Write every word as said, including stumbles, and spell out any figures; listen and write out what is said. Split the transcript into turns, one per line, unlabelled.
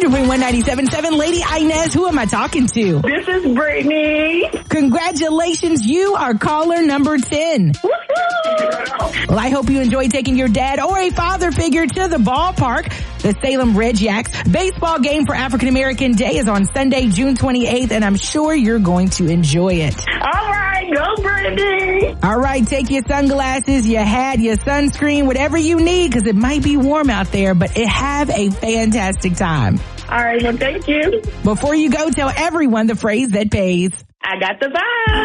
hundred point one ninety-seven point seven. Lady Inez, who am I talking to?
This is Brittany.
Congratulations, you are caller number ten. Well, I hope you enjoy taking your dad or a father figure to the ballpark. The Salem Red Yaks baseball game for African American Day is on Sunday, June twenty-eighth, and I'm sure you're going to enjoy it.
All right, go Brittany.
All right, take your sunglasses, your hat, your sunscreen, whatever you need, because it might be warm out there, but it, have a fantastic time.
All right, well, thank you.
Before you go, tell everyone the phrase that pays.
I got the vibe.